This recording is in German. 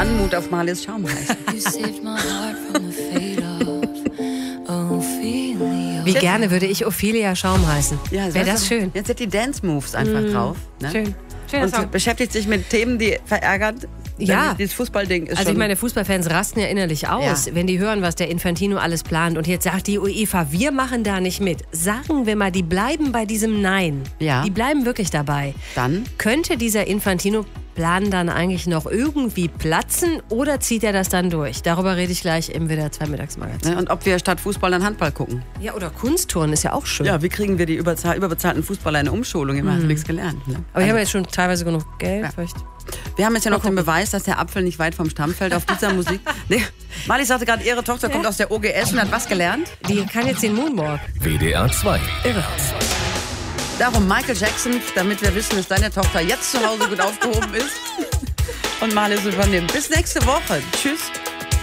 Anmut auf Marlies Schaumheißen. Wie gerne würde ich Ophelia Schaum heißen. Ja, wäre das schön. Jetzt sind die Dance-Moves einfach drauf. Ne? Schön. Schöner Und Song. beschäftigt sich mit Themen, die verärgern. Ja. Dieses Fußballding ist Also schon... ich meine, Fußballfans rasten ja innerlich aus, wenn die hören, was der Infantino alles plant. Und jetzt sagt die UEFA, wir machen da nicht mit. Sagen wir mal, die bleiben bei diesem Nein. Ja. Die bleiben wirklich dabei. Dann? Könnte dieser Infantino-Plan dann eigentlich noch irgendwie platzen oder zieht er das dann durch? Darüber rede ich gleich im WDR 2 Mittagsmagazin. Ne, und ob wir statt Fußball dann Handball gucken. Ja, oder Kunstturnen ist ja auch schön. Ja, wie kriegen wir die überbezahlten Fußballer eine Umschulung? Ich habe nichts gelernt. Ne? Aber ich habe jetzt schon teilweise genug Geld. Ja. Vielleicht. Wir haben jetzt ja noch den Beweis, dass der Apfel nicht weit vom Stamm fällt auf dieser Musik. Nee. Marlies sagte gerade, ihre Tochter kommt aus der OGS und hat was gelernt? Die kann jetzt den Moonwalk. WDR 2. Irre. Darum Michael Jackson, damit wir wissen, dass deine Tochter jetzt zu Hause gut aufgehoben ist. Und Marlies übernimmt. Bis nächste Woche. Tschüss.